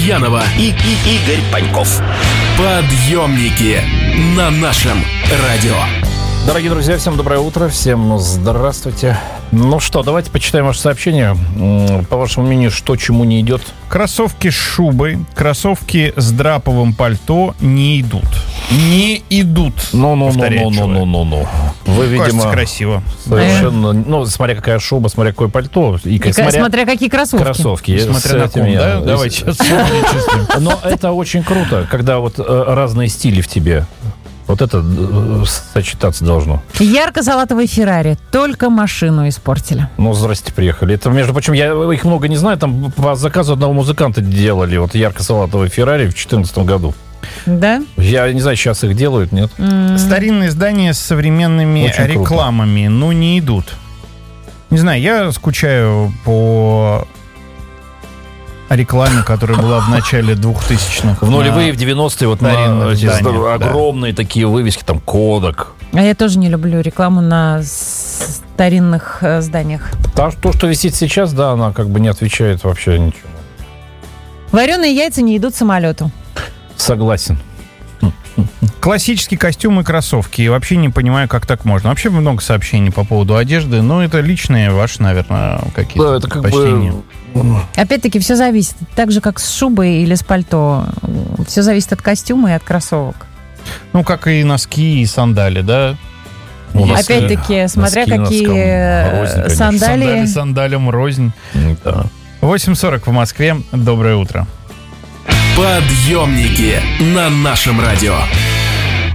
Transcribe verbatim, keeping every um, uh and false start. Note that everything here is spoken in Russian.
Лукьянова и, и Игорь Паньков. Подъемники на нашем радио. Дорогие друзья, всем доброе утро, всем здравствуйте. Ну что, давайте почитаем ваше сообщение. По вашему мнению, что чему не идет? Кроссовки с шубой, кроссовки с драповым пальто не идут. Не идут. Ну-ну-ну-ну-ну-ну-ну. Вы, видимо, кажется, красиво. Совершенно, ну, смотря какая шуба, смотря какое пальто. И, и смотря, смотря какие кроссовки. Кроссовки. Смотря на ком, да? Давайте сейчас чувствуем. Но это очень круто, когда вот разные стили в тебе. Вот это сочетаться должно. Ярко-салатовый Феррари. Только машину испортили. Ну, здрасте, приехали. Это, между прочим, я их много не знаю. Там по заказу одного музыканта делали вот ярко-салатовый Феррари в две тысячи четырнадцатом году. Да? Я не знаю, сейчас их делают, нет? Mm. Старинные здания с современными Очень рекламами, круто. ну, не идут. Не знаю, я скучаю по рекламе, которая была в начале двухтысячных. В нулевые, в девяностые вот на эти зданиях, огромные да. такие вывески, там Кодак. А я тоже не люблю рекламу на старинных э, зданиях. То, что висит сейчас, да, она как бы не отвечает вообще ничего. Вареные яйца не идут самолету. Согласен. Классические костюмы и кроссовки. И вообще не понимаю, как так можно. Вообще много сообщений по поводу одежды, но это личные ваши, наверное, какие-то да, это как предпочтения. Бы... Опять-таки, все зависит. Так же, как с шубой или с пальто. Все зависит от костюма и от кроссовок. Ну, как и носки, и сандали, да? Носки, опять-таки, смотря какие рознь, сандали... Сандали сандалям рознь. Да. восемь сорок в Москве. Доброе утро. Подъемники на нашем радио.